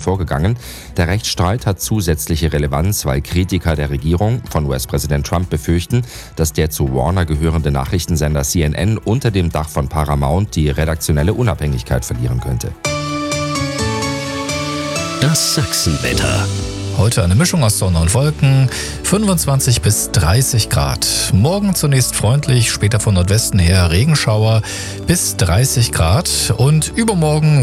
vorgegangen. Der Rechtsstreit hat zusätzliche Relevanz, weil Kritiker der Regierung von US-Präsident Trump befürchten, dass der zu Warner gehörende Nachrichtensender CNN unter dem Dach von Paramount die redaktionelle Unabhängigkeit verlieren könnte. Das Sachsenwetter. Heute eine Mischung aus Sonne und Wolken, 25 bis 30 Grad. Morgen zunächst freundlich, später von Nordwesten her Regenschauer bis 30 Grad und übermorgen